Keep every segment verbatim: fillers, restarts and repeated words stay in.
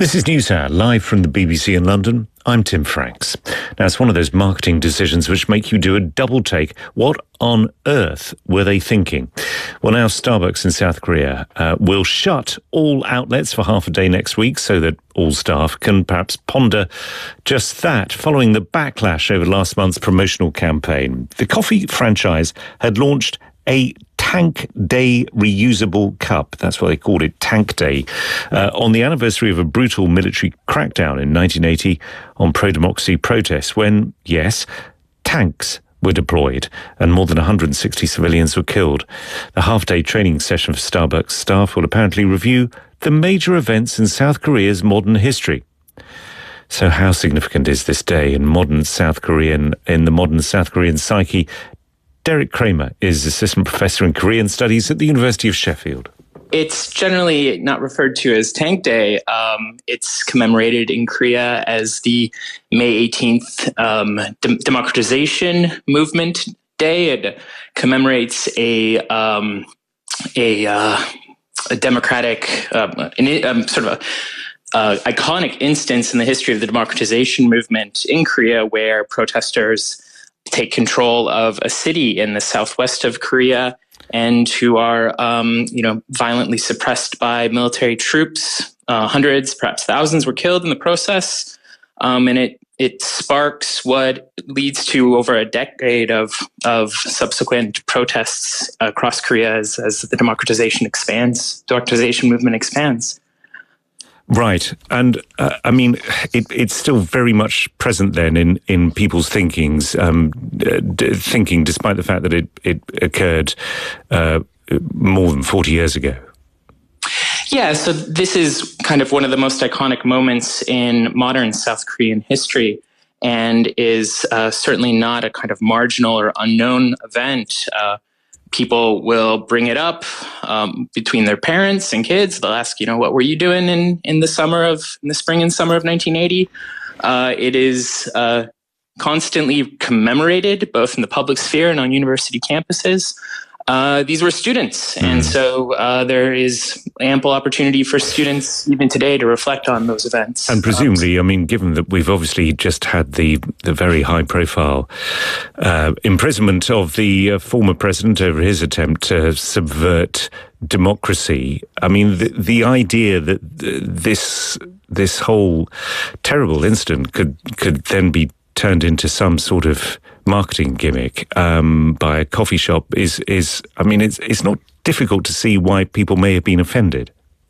This is NewsHour, live from the B B C in London. I'm Tim Franks. Now, it's one of those marketing decisions which make you do a double take. What on earth were they thinking? Well, now Starbucks in South Korea uh, will shut all outlets for half a day next week so that all staff can perhaps ponder just that, following the backlash over last month's promotional campaign. The coffee franchise had launched a Tank Day reusable cup. That's what they called it, Tank Day, uh, on the anniversary of a brutal military crackdown in nineteen eighty on pro-democracy protests when, yes, tanks were deployed and more than one hundred sixty civilians were killed. The half-day training session for Starbucks staff will apparently review the major events in South Korea's modern history. So how significant is this day in modern South Korean, in the modern South Korean psyche? Derek Kramer is Assistant Professor in Korean Studies at the University of Sheffield. It's generally not referred to as Tank Day. Um, it's commemorated in Korea as the May eighteenth um, de- Democratization Movement Day. It commemorates a um, a, uh, a democratic, uh, an, um, sort of a uh, iconic instance in the history of the democratization movement in Korea, where protesters take control of a city in the southwest of Korea and who are, um, you know, violently suppressed by military troops. Uh, hundreds, perhaps thousands were killed in the process. Um, and it it sparks what leads to over a decade of of subsequent protests across Korea as, as the democratization expands, democratization movement expands. Right. And, uh, I mean, it, it's still very much present then in, in people's thinkings, um, uh, d- thinking, despite the fact that it, it occurred uh, more than forty years ago. Yeah, so this is kind of one of the most iconic moments in modern South Korean history, and is uh, certainly not a kind of marginal or unknown event. Uh, People will bring it up um, between their parents and kids. They'll ask, you know, what were you doing in, in the summer of, in the spring and summer of nineteen eighty? Uh, it is uh, constantly commemorated, both in the public sphere and on university campuses. Uh, these were students, mm. and so uh, there is ample opportunity for students even today to reflect on those events. And presumably, um, I mean, given that we've obviously just had the the very high-profile uh, imprisonment of the uh, former president over his attempt to subvert democracy, I mean, the, the idea that this this whole terrible incident could could then be turned into some sort of marketing gimmick um, by a coffee shop is, is I mean, it's it's not difficult to see why people may have been offended.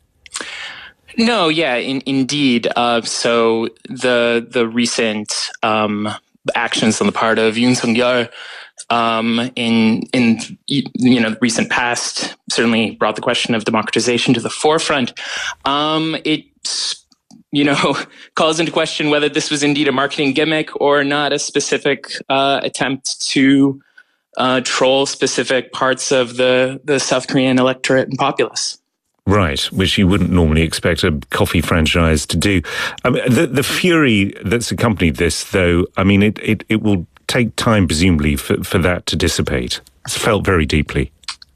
No, yeah, in, indeed. Uh, so the the recent um, actions on the part of Yoon Suk-yeol um, in in you know the recent past certainly brought the question of democratization to the forefront. Um, it you know, calls into question whether this was indeed a marketing gimmick or not a specific uh, attempt to uh, troll specific parts of the, the South Korean electorate and populace. Right, which you wouldn't normally expect a coffee franchise to do. I mean, the, the fury that's accompanied this, though, I mean, it, it, it will take time, presumably, for, for that to dissipate. It's felt very deeply.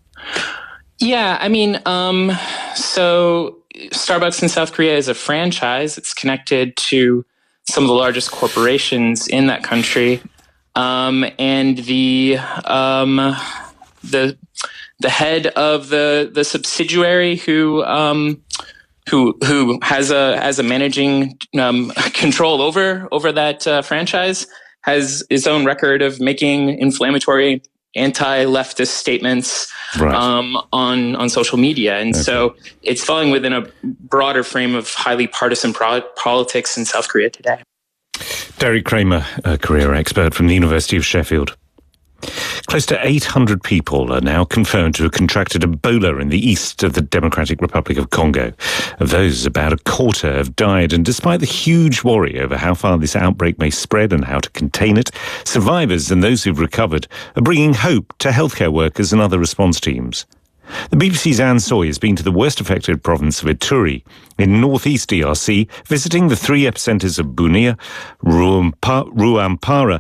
Yeah, I mean, um, so Starbucks in South Korea is a franchise. It's connected to some of the largest corporations in that country, um, and the um, the the head of the the subsidiary who um, who who has a has a managing um, control over over that uh, franchise has his own record of making inflammatory anti-leftist statements right. um, on on social media, and okay. so it's falling within a broader frame of highly partisan pro- politics in South Korea today. Derek Kramer, a career expert from the University of Sheffield. Close to eight hundred people are now confirmed to have contracted Ebola in the east of the Democratic Republic of Congo. Of those, about a quarter have died, and despite the huge worry over how far this outbreak may spread and how to contain it, survivors and those who've recovered are bringing hope to healthcare workers and other response teams. The B B C's Anne Soy has been to the worst-affected province of Ituri in northeast D R C, visiting the three epicentres of Bunia, Ruampa- Ruampara